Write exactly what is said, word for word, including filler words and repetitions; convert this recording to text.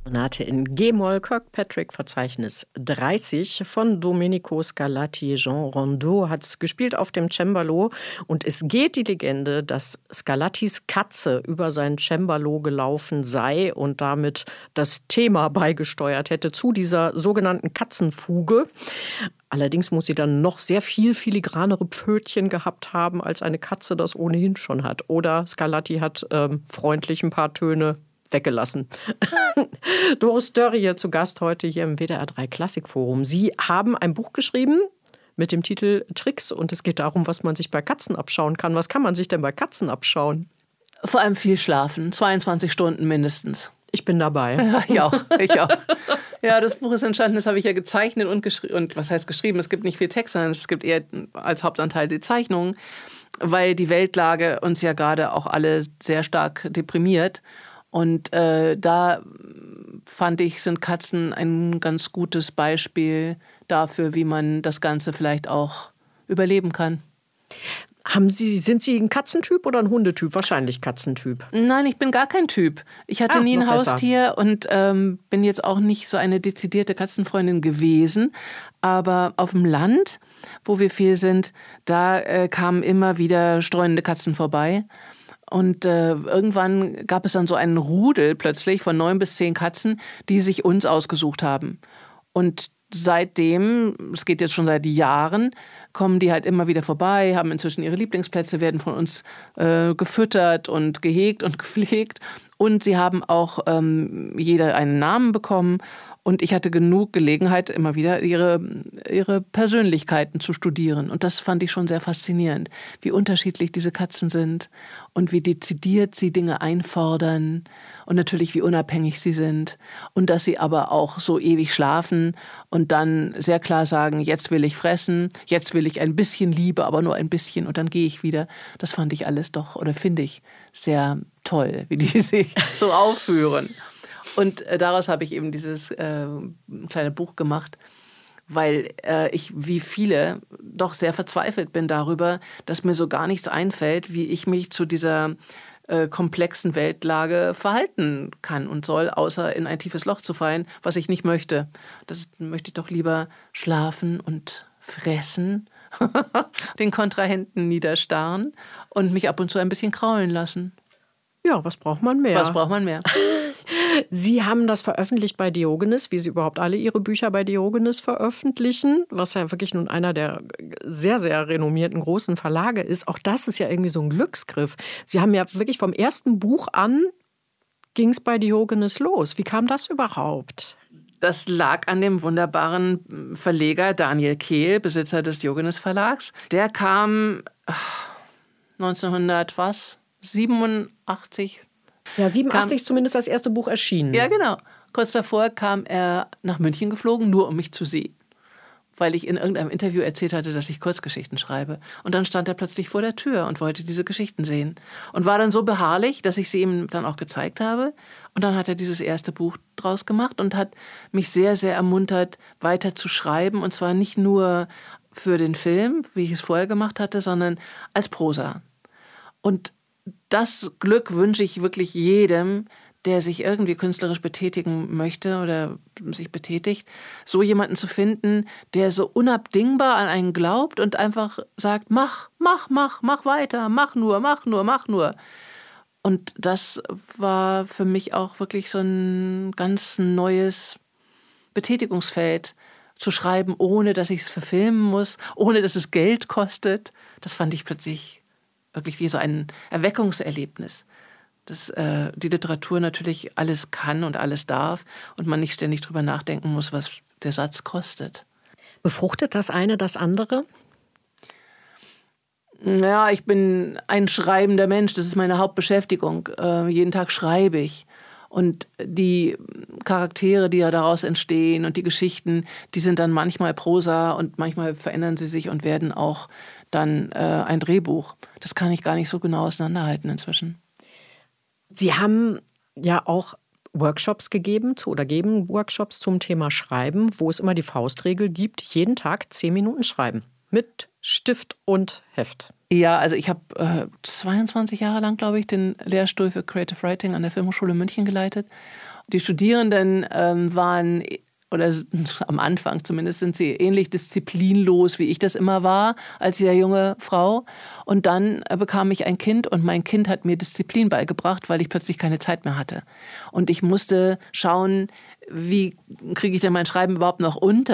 Sonate in G-Moll, Kirkpatrick, Verzeichnis dreißig von Domenico Scarlatti. Jean Rondeau hat es gespielt auf dem Cembalo. Und es geht die Legende, dass Scarlattis Katze über sein Cembalo gelaufen sei und damit das Thema beigesteuert hätte zu dieser sogenannten Katzenfuge. Allerdings muss sie dann noch sehr viel filigranere Pfötchen gehabt haben, als eine Katze das ohnehin schon hat. Oder Scarlatti hat ähm, freundlich ein paar Töne weggelassen. Doris Dörrie zu Gast heute hier im W D R drei Klassikforum. Sie haben ein Buch geschrieben mit dem Titel Tricks und es geht darum, was man sich bei Katzen abschauen kann. Was kann man sich denn bei Katzen abschauen? Vor allem viel schlafen, zweiundzwanzig Stunden mindestens. Ich bin dabei. Ja, ich auch, ich auch. Ja, das Buch ist entstanden, das habe ich ja gezeichnet und geschrieben. Und was heißt geschrieben? Es gibt nicht viel Text, sondern es gibt eher als Hauptanteil die Zeichnungen, weil die Weltlage uns ja gerade auch alle sehr stark deprimiert. Und äh, da fand ich, sind Katzen ein ganz gutes Beispiel dafür, wie man das Ganze vielleicht auch überleben kann. Haben Sie, sind Sie ein Katzentyp oder ein Hundetyp? Wahrscheinlich Katzentyp. Nein, ich bin gar kein Typ. Ich hatte ah, nie ein Haustier besser. und ähm, bin jetzt auch nicht so eine dezidierte Katzenfreundin gewesen. Aber auf dem Land, wo wir viel sind, da äh, kamen immer wieder streunende Katzen vorbei. Und äh, irgendwann gab es dann so einen Rudel plötzlich von neun bis zehn Katzen, die sich uns ausgesucht haben. Und seitdem, es geht jetzt schon seit Jahren, kommen die halt immer wieder vorbei, haben inzwischen ihre Lieblingsplätze, werden von uns äh, gefüttert und gehegt und gepflegt. Und sie haben auch ähm, jeder einen Namen bekommen. Und ich hatte genug Gelegenheit, immer wieder ihre, ihre Persönlichkeiten zu studieren. Und das fand ich schon sehr faszinierend, wie unterschiedlich diese Katzen sind und wie dezidiert sie Dinge einfordern und natürlich wie unabhängig sie sind. Und dass sie aber auch so ewig schlafen und dann sehr klar sagen, jetzt will ich fressen, jetzt will ich ein bisschen Liebe, aber nur ein bisschen und dann gehe ich wieder. Das fand ich alles doch, oder finde ich, sehr toll, wie die sich so aufführen. Und äh, daraus habe ich eben dieses äh, kleine Buch gemacht, weil äh, ich wie viele doch sehr verzweifelt bin darüber, dass mir so gar nichts einfällt, wie ich mich zu dieser äh, komplexen Weltlage verhalten kann und soll, außer in ein tiefes Loch zu fallen, was ich nicht möchte. Das möchte ich doch lieber schlafen und fressen, den Kontrahenten niederstarren und mich ab und zu ein bisschen kraulen lassen. Ja, was braucht man mehr? Was braucht man mehr? Sie haben das veröffentlicht bei Diogenes, wie Sie überhaupt alle Ihre Bücher bei Diogenes veröffentlichen, was ja wirklich nun einer der sehr, sehr renommierten großen Verlage ist. Auch das ist ja irgendwie so ein Glücksgriff. Sie haben ja wirklich vom ersten Buch an, ging es bei Diogenes los. Wie kam das überhaupt? Das lag an dem wunderbaren Verleger Daniel Kehl, Besitzer des Diogenes Verlags. Der kam neunzehnhundert was? siebenundachtzig. Ja, siebenundachtzig ist zumindest das erste Buch erschienen. Ja, genau. Kurz davor kam er nach München geflogen, nur um mich zu sehen. Weil ich in irgendeinem Interview erzählt hatte, dass ich Kurzgeschichten schreibe. Und dann stand er plötzlich vor der Tür und wollte diese Geschichten sehen. Und war dann so beharrlich, dass ich sie ihm dann auch gezeigt habe. Und dann hat er dieses erste Buch draus gemacht und hat mich sehr, sehr ermuntert, weiter zu schreiben. Und zwar nicht nur für den Film, wie ich es vorher gemacht hatte, sondern als Prosa. Und das Glück wünsche ich wirklich jedem, der sich irgendwie künstlerisch betätigen möchte oder sich betätigt, so jemanden zu finden, der so unabdingbar an einen glaubt und einfach sagt, mach, mach, mach, mach weiter, mach nur, mach nur, mach nur. Und das war für mich auch wirklich so ein ganz neues Betätigungsfeld, zu schreiben, ohne dass ich es verfilmen muss, ohne dass es Geld kostet. Das fand ich plötzlich wirklich wie so ein Erweckungserlebnis, dass äh, die Literatur natürlich alles kann und alles darf und man nicht ständig drüber nachdenken muss, was der Satz kostet. Befruchtet das eine das andere? Ja, ich bin ein schreibender Mensch, das ist meine Hauptbeschäftigung. Äh, jeden Tag schreibe ich. Und die Charaktere, die ja daraus entstehen und die Geschichten, die sind dann manchmal Prosa und manchmal verändern sie sich und werden auch dann äh, ein Drehbuch. Das kann ich gar nicht so genau auseinanderhalten inzwischen. Sie haben ja auch Workshops gegeben zu, oder geben Workshops zum Thema Schreiben, wo es immer die Faustregel gibt, jeden Tag zehn Minuten schreiben. Mit Stift und Heft. Ja, also ich habe äh, zweiundzwanzig Jahre lang, glaube ich, den Lehrstuhl für Creative Writing an der Filmhochschule München geleitet. Die Studierenden ähm, waren, oder am Anfang zumindest, sind sie ähnlich disziplinlos, wie ich das immer war, als sehr junge Frau. Und dann äh, bekam ich ein Kind und mein Kind hat mir Disziplin beigebracht, weil ich plötzlich keine Zeit mehr hatte. Und ich musste schauen, wie kriege ich denn mein Schreiben überhaupt noch unter?